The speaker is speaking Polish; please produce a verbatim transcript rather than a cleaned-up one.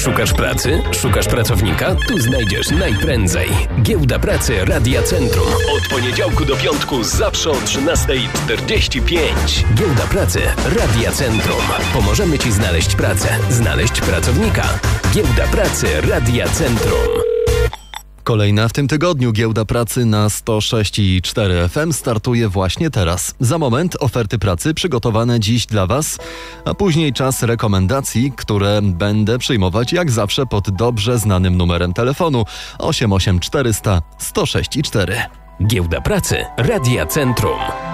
Szukasz pracy? Szukasz pracownika? Tu znajdziesz najprędzej. Giełda Pracy Radia Centrum. Od poniedziałku do piątku zawsze o trzynasta czterdzieści pięć. Giełda Pracy Radia Centrum. Pomożemy Ci znaleźć pracę, znaleźć pracownika. Giełda Pracy Radia Centrum. Kolejna w tym tygodniu Giełda Pracy na sto sześć i cztery F M startuje właśnie teraz. Za moment oferty pracy przygotowane dziś dla Was, a później czas rekomendacji, które będę przyjmować jak zawsze pod dobrze znanym numerem telefonu osiem osiem czterysta sto sześć i cztery. Giełda Pracy Radia Centrum.